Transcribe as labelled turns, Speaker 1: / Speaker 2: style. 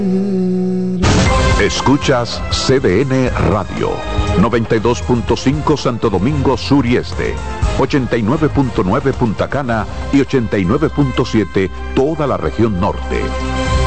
Speaker 1: Escuchas CDN Radio, 92.5 Santo Domingo Sur y Este, 89.9 Punta Cana y 89.7 toda la región norte.